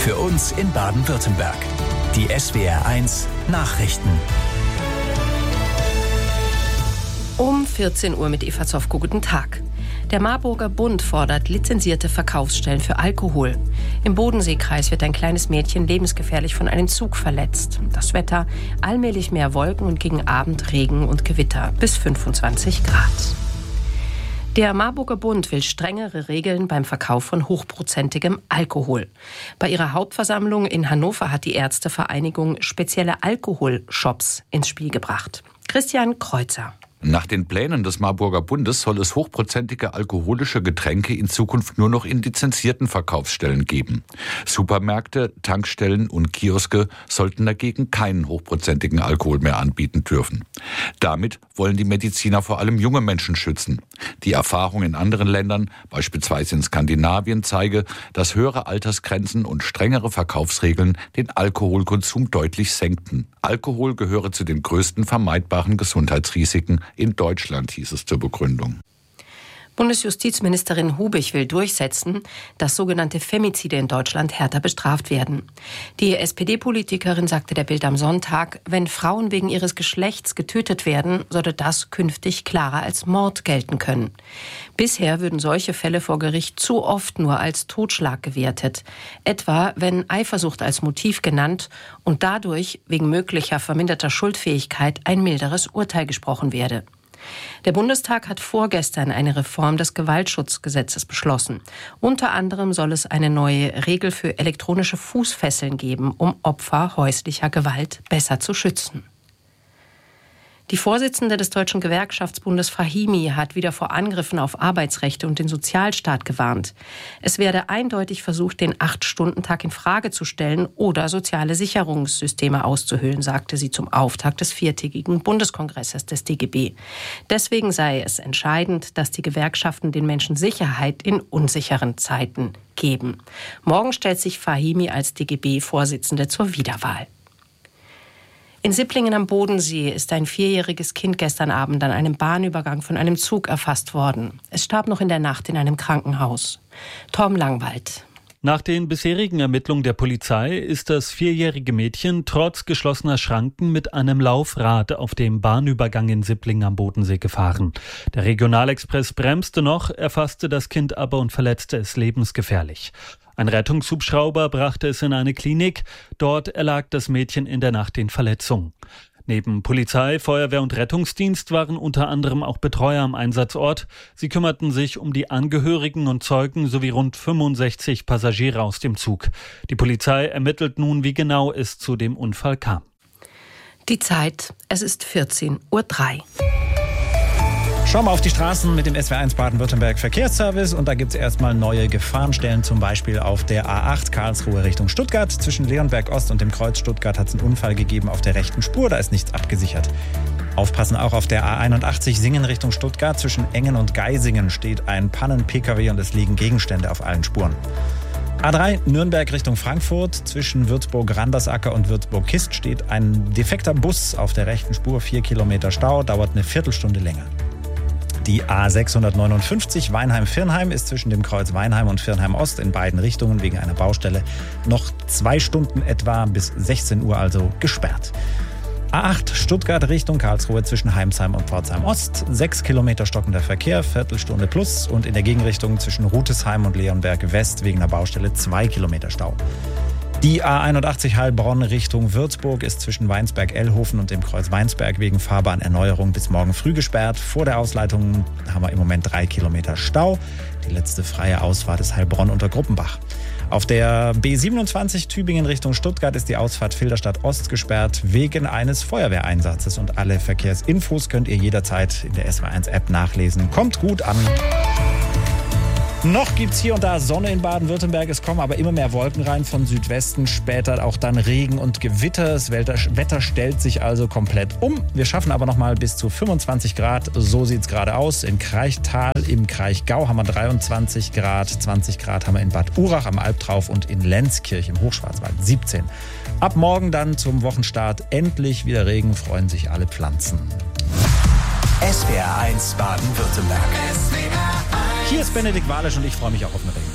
Für uns in Baden-Württemberg. Die SWR1 Nachrichten. Um 14 Uhr mit Eva Zofko. Guten Tag. Der Marburger Bund fordert lizenzierte Verkaufsstellen für Alkohol. Im Bodenseekreis wird ein kleines Mädchen lebensgefährlich von einem Zug verletzt. Das Wetter: allmählich mehr Wolken und gegen Abend Regen und Gewitter bis 25 Grad. Der Marburger Bund will strengere Regeln beim Verkauf von hochprozentigem Alkohol. Bei ihrer Hauptversammlung in Hannover hat die Ärztevereinigung spezielle Alkoholshops ins Spiel gebracht. Christian Kreuzer. Nach den Plänen des Marburger Bundes soll es hochprozentige alkoholische Getränke in Zukunft nur noch in lizenzierten Verkaufsstellen geben. Supermärkte, Tankstellen und Kioske sollten dagegen keinen hochprozentigen Alkohol mehr anbieten dürfen. Damit wollen die Mediziner vor allem junge Menschen schützen. Die Erfahrung in anderen Ländern, beispielsweise in Skandinavien, zeige, dass höhere Altersgrenzen und strengere Verkaufsregeln den Alkoholkonsum deutlich senkten. Alkohol gehöre zu den größten vermeidbaren Gesundheitsrisiken in Deutschland, hieß es zur Begründung. Bundesjustizministerin Hubich will durchsetzen, dass sogenannte Femizide in Deutschland härter bestraft werden. Die SPD-Politikerin sagte der Bild am Sonntag, wenn Frauen wegen ihres Geschlechts getötet werden, sollte das künftig klarer als Mord gelten können. Bisher würden solche Fälle vor Gericht zu oft nur als Totschlag gewertet. Etwa, wenn Eifersucht als Motiv genannt und dadurch wegen möglicher verminderter Schuldfähigkeit ein milderes Urteil gesprochen werde. Der Bundestag hat vorgestern eine Reform des Gewaltschutzgesetzes beschlossen. Unter anderem soll es eine neue Regel für elektronische Fußfesseln geben, um Opfer häuslicher Gewalt besser zu schützen. Die Vorsitzende des Deutschen Gewerkschaftsbundes Fahimi hat wieder vor Angriffen auf Arbeitsrechte und den Sozialstaat gewarnt. Es werde eindeutig versucht, den 8-Stunden-Tag in Frage zu stellen oder soziale Sicherungssysteme auszuhöhlen, sagte sie zum Auftakt des 4-tägigen Bundeskongresses des DGB. Deswegen sei es entscheidend, dass die Gewerkschaften den Menschen Sicherheit in unsicheren Zeiten geben. Morgen stellt sich Fahimi als DGB-Vorsitzende zur Wiederwahl. In Sipplingen am Bodensee ist ein 4-jähriges Kind gestern Abend an einem Bahnübergang von einem Zug erfasst worden. Es starb noch in der Nacht in einem Krankenhaus. Torben Langwald. Nach den bisherigen Ermittlungen der Polizei ist das 4-jährige Mädchen trotz geschlossener Schranken mit einem Laufrad auf dem Bahnübergang in Sipplingen am Bodensee gefahren. Der Regionalexpress bremste noch, erfasste das Kind aber und verletzte es lebensgefährlich. Ein Rettungshubschrauber brachte es in eine Klinik. Dort erlag das Mädchen in der Nacht den Verletzungen. Neben Polizei, Feuerwehr und Rettungsdienst waren unter anderem auch Betreuer am Einsatzort. Sie kümmerten sich um die Angehörigen und Zeugen sowie rund 65 Passagiere aus dem Zug. Die Polizei ermittelt nun, wie genau es zu dem Unfall kam. Die Zeit, es ist 14:03 Uhr. Schauen wir auf die Straßen mit dem SWR1 Baden-Württemberg Verkehrsservice und da gibt es erstmal neue Gefahrenstellen, zum Beispiel auf der A8 Karlsruhe Richtung Stuttgart. Zwischen Leonberg Ost und dem Kreuz Stuttgart hat es einen Unfall gegeben auf der rechten Spur, da ist nichts abgesichert. Aufpassen auch auf der A81 Singen Richtung Stuttgart. Zwischen Engen und Geisingen steht ein Pannen-Pkw und es liegen Gegenstände auf allen Spuren. A3 Nürnberg Richtung Frankfurt. Zwischen Würzburg-Randersacker und Würzburg-Kist steht ein defekter Bus auf der rechten Spur. 4 Kilometer Stau, dauert eine Viertelstunde länger. Die A659 Weinheim-Virnheim ist zwischen dem Kreuz Weinheim und Virnheim Ost in beiden Richtungen wegen einer Baustelle noch 2 Stunden etwa bis 16 Uhr also gesperrt. A8 Stuttgart Richtung Karlsruhe zwischen Heimsheim und Pforzheim Ost. 6 Kilometer stockender Verkehr, Viertelstunde plus. Und in der Gegenrichtung zwischen Rutesheim und Leonberg West wegen einer Baustelle 2 Kilometer Stau. Die A81 Heilbronn Richtung Würzburg ist zwischen Weinsberg-Ellhofen und dem Kreuz Weinsberg wegen Fahrbahnerneuerung bis morgen früh gesperrt. Vor der Ausleitung haben wir im Moment 3 Kilometer Stau. Die letzte freie Ausfahrt ist Heilbronn unter Gruppenbach. Auf der B27 Tübingen Richtung Stuttgart ist die Ausfahrt Filderstadt Ost gesperrt wegen eines Feuerwehreinsatzes. Und alle Verkehrsinfos könnt ihr jederzeit in der SWR1-App nachlesen. Kommt gut an. Noch gibt's hier und da Sonne in Baden-Württemberg. Es kommen aber immer mehr Wolken rein von Südwesten. Später auch dann Regen und Gewitter. Das Wetter stellt sich also komplett um. Wir schaffen aber noch mal bis zu 25 Grad. So sieht's gerade aus. In Kraichtal, im Kraichgau haben wir 23 Grad. 20 Grad haben wir in Bad Urach am Albtrauf und in Lenzkirch im Hochschwarzwald 17. Ab morgen dann zum Wochenstart endlich wieder Regen. Freuen sich alle Pflanzen. SWR1 Baden-Württemberg. Hier ist Benedikt Walisch und ich freue mich auch auf den Regen.